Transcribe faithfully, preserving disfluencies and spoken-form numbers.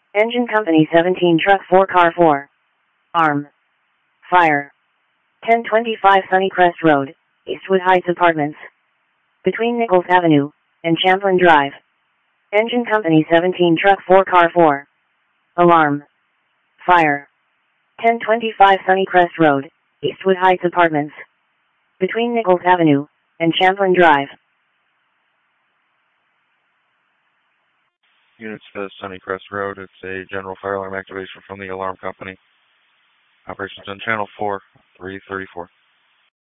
Engine Company seventeen Truck four Car four. Arm. Fire. ten twenty-five Sunnycrest Road, Eastwood Heights Apartments. Between Nichols Avenue and Champlain Drive. Engine Company seventeen Truck four Car four. Alarm. Fire. ten twenty-five Sunnycrest Road, Eastwood Heights Apartments. Between Nichols Avenue and Champlain Drive. Units to Sunnycrest Road. It's a general fire alarm activation from the alarm company. Operations on channel four, three thirty-four.